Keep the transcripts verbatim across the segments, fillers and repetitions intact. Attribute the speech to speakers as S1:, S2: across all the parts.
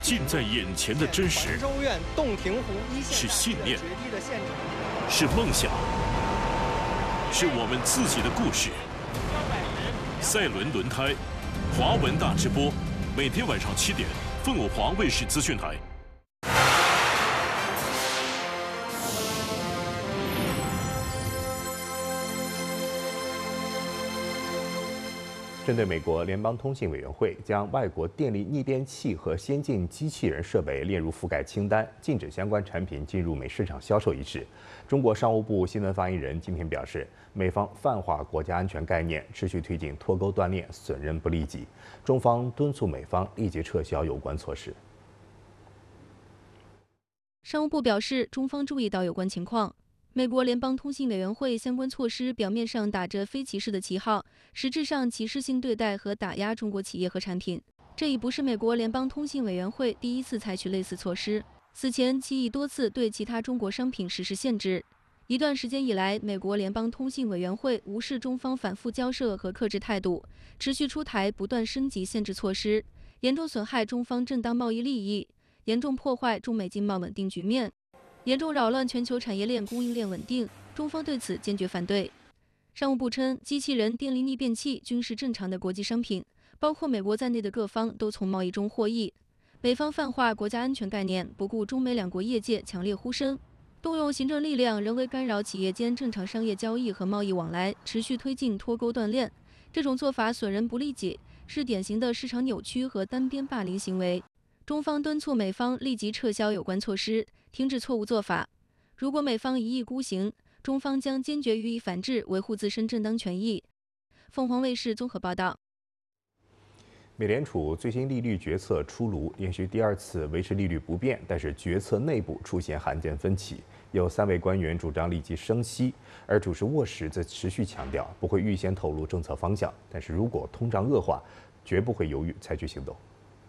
S1: 近在眼前的真实，
S2: 州院洞庭湖一线
S1: 是信念，
S2: 决堤的现场，
S1: 是梦想，是我们自己的故事。赛轮轮胎，华文大直播，每天晚上七点，凤凰华卫视资讯台。
S3: 针对美国联邦通信委员会将外国电力逆变器和先进机器人设备列入覆盖清单，禁止相关产品进入美市场销售一事，中国商务部新闻发言人今天表示，美方泛化国家安全概念，持续推进脱钩断链，损人不利己。中方敦促美方立即撤销有关措施。
S4: 商务部表示，中方注意到有关情况。美国联邦通信委员会相关措施表面上打着非歧视的旗号，实质上歧视性对待和打压中国企业和产品。这已不是美国联邦通信委员会第一次采取类似措施，此前其已多次对其他中国商品实施限制。一段时间以来，美国联邦通信委员会无视中方反复交涉和克制态度，持续出台不断升级限制措施，严重损害中方正当贸易利益，严重破坏中美经贸稳定局面，严重扰乱全球产业链供应链稳定，中方对此坚决反对。商务部称，机器人、电力逆变器均是正常的国际商品，包括美国在内的各方都从贸易中获益。美方泛化国家安全概念，不顾中美两国业界强烈呼声，动用行政力量人为干扰企业间正常商业交易和贸易往来，持续推进脱钩断链。这种做法损人不利己，是典型的市场扭曲和单边霸凌行为。中方敦促美方立即撤销有关措施，停止错误做法。如果美方一意孤行，中方将坚决予以反制，维护自身正当权益。凤凰卫视综合报道。
S3: 美联储最新利率决策出炉，连续第二次维持利率不变，但是决策内部出现罕见分歧，有三位官员主张立即升息，而主席沃什则持续强调不会预先透露政策方向，但是如果通胀恶化，绝不会犹豫采取行动。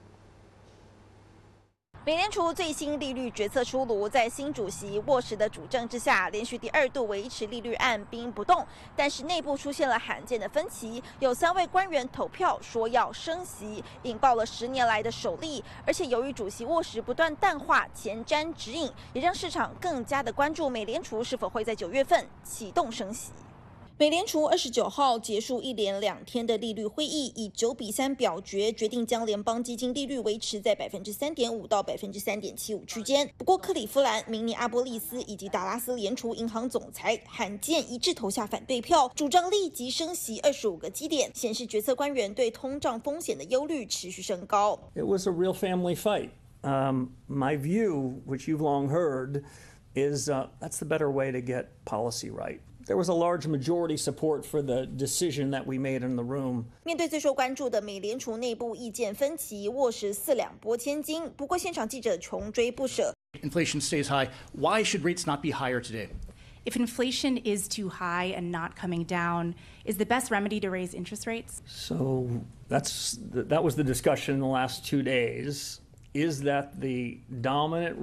S5: 美联储最新利率决策出炉，在新主席沃什的主政之下，连续第二度维持利率按兵不动。但是内部出现了罕见的分歧，有三位官员投票说要升息，引爆了十年来的首例。而且由于主席沃什不断淡化、前瞻指引，也让市场更加的关注美联储是否会在九月份启动升息。美联储二十九号结束一连两天的利率会议，以九比三表决决定将联邦基金利率维持在百分之三点五到百分之三点七五区间。不过，克利夫兰、明尼阿波利斯以及达拉斯联储银行总裁罕见一致投下反对票，主张立即升息二十五个基点，显示决策官员对通胀风险的忧虑持续升高。
S6: It was a real family fight. Um, my view, which you've long heard, is uh, that's the better way to get policy right.There was a large majority support for the decision that we made in the room.
S5: 面对最受关注的美联储内部意见分歧，沃什四两拨千斤。不过现场记者穷追不舍。
S7: Inflation stays high. Why should rates not be higher today?
S8: If inflation is too high and not coming down, is the best remedy to raise interest rates?
S6: So that's that was the discussion in the last two days. Is that the dominant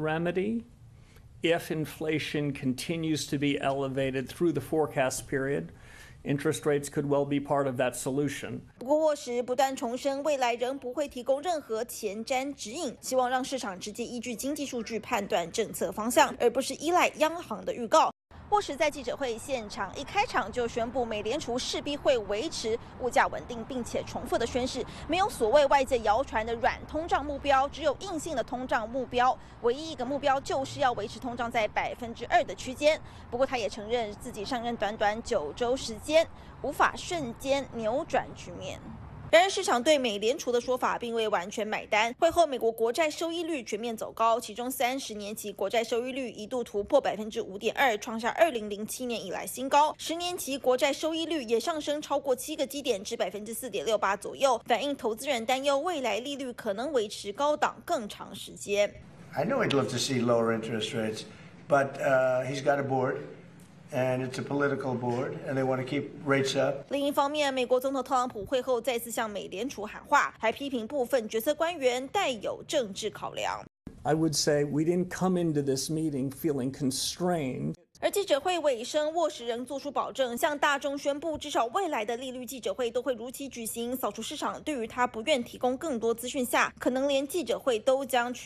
S6: remedy?If inflation continues to be elevated through the forecast period, interest rates could well be part of that solution.
S5: 不过沃什不断重申，未来仍不会提供任何前瞻指引，希望让市场直接依据经济数据判断政策方向，而不是依赖央行的预告。沃什在记者会现场一开场就宣布，美联储势必会维持物价稳定，并且重复的宣示，没有所谓外界谣传的软通胀目标，只有硬性的通胀目标。唯一一个目标就是要维持通胀在百分之二的区间。不过他也承认，自己上任短短九周时间，无法瞬间扭转局面。然而，市场对美联储的说法并未完全买单。会后，美国国债收益率全面走高，其中三十年期国债收益率一度突破百分之五点二，创下二零零七年以来新高。十年期国债收益率也上升超过七个基点至百分之四点六八左右，反映投资人担忧未来利率可能维持高档更长时间。
S9: I know he'd love to see lower interest rates, but uh, he's got a board.And it's a political board, and they want to keep rates up.
S5: 另一方面，美国总统特朗普会后再次向美联储喊话，还批评部分决策官员带有政治考量。
S6: I would say we didn't come into this meeting feeling constrained.
S5: 而记者会尾声，沃什仍做出保证，向大众宣布，至少未来的利率记者会都会如期举行，扫除市场对于他不愿提供更多资讯下，可能连记者会都将取